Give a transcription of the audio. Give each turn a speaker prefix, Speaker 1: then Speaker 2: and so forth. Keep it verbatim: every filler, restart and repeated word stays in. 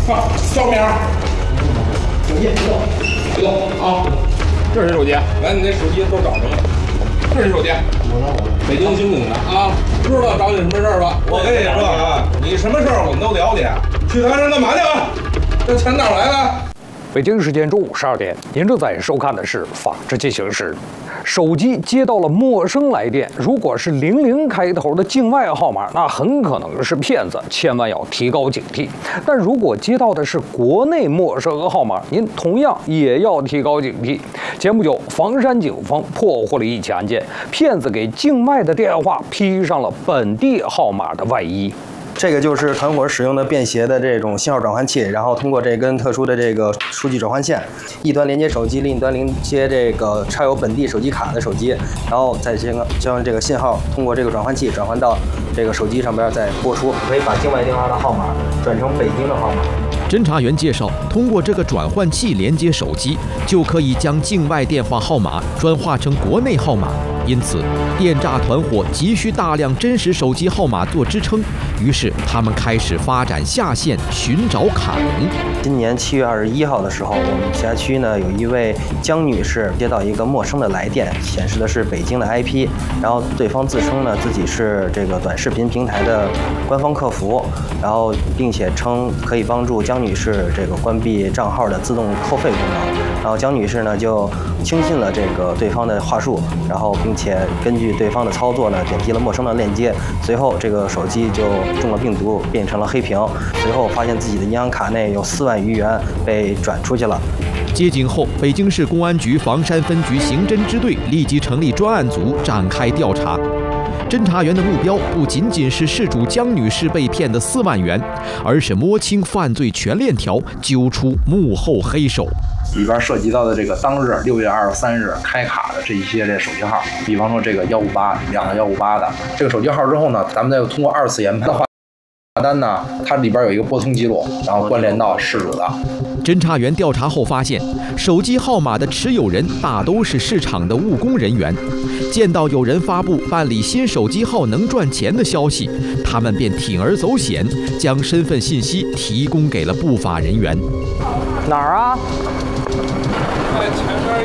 Speaker 1: 啊，小明，手机别动，别动啊！这是谁手机？来，你那手机都找着了。这是你手机？我的，我的。北京刑警的啊，知道找你什么事儿吧？我跟你说啊，你什么事儿我们都了解。去台上干嘛去了？这钱哪来的？
Speaker 2: 北京时间中午十二点，您正在收看的是《法治进行时》。手机接到了陌生来电，如果是零零开头的境外号码，那很可能是骗子，千万要提高警惕。但如果接到的是国内陌生号码，您同样也要提高警惕。前不久，房山警方破获了一起案件，骗子给境外的电话披上了本地号码的外衣。
Speaker 3: 这个就是团伙使用的便携的这种信号转换器，然后通过这根特殊的这个数据转换线，一端连接手机，另一端连接这个插有本地手机卡的手机，然后再这个将这个信号通过这个转换器转换到这个手机上边再播出，可以把境外电话的号码转成北京的号码。
Speaker 4: 侦查员介绍，通过这个转换器连接手机，就可以将境外电话号码转化成国内号码。因此，电诈团伙急需大量真实手机号码做支撑，于是他们开始发展下线，寻找卡农。
Speaker 3: 今年七月二十一号的时候，我们辖区呢有一位江女士接到一个陌生的来电，显示的是北京的 I P， 然后对方自称呢自己是这个短视频平台的官方客服，然后并且称可以帮助江女士这个关闭账号的自动扣费功能，然后江女士呢就轻信了这个对方的话术，然后并且根据对方的操作呢点击了陌生的链接，随后这个手机就中了病毒，变成了黑屏，随后发现自己的银行卡内有四万余元被转出去了。
Speaker 4: 接警后，北京市公安局房山分局刑侦支队立即成立专案组展开调查。侦查员的目标不仅仅是事主江女士被骗的四万元，而是摸清犯罪全链条，揪出幕后黑手。
Speaker 5: 里边涉及到的这个当日六月二十三日开卡的这一些这手机号，比方说这个幺五八两个幺五八的这个手机号之后呢，咱们再通过二次研判的话单呢，它里边有一个拨通记录，然后关联到事主的。
Speaker 4: 侦查员调查后发现，手机号码的持有人大都是市场的务工人员。见到有人发布办理新手机号能赚钱的消息，他们便铤而走险，将身份信息提供给了不法人员。
Speaker 2: 哪儿啊？